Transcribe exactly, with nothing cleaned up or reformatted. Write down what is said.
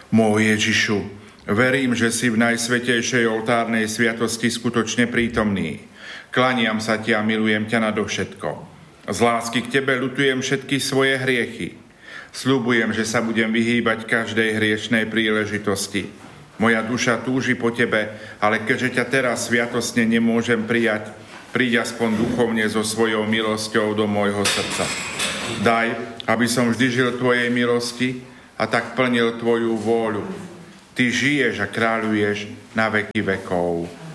Môj Ježišu, verím, že si v najsvätejšej oltárnej sviatosti skutočne prítomný. Klaniam sa ti a milujem ťa nadovšetko. Z lásky k tebe ľutujem všetky svoje hriechy. Sľubujem, že sa budem vyhýbať každej hriešnej príležitosti. Moja duša túži po tebe, ale keďže ťa teraz sviatostne nemôžem prijať, príď aspoň duchovne so svojou milosťou do môjho srdca. Daj, aby som vždy žil tvojej milosti a tak plnil tvoju vôľu. Ty žiješ a kráľuješ na veky vekov.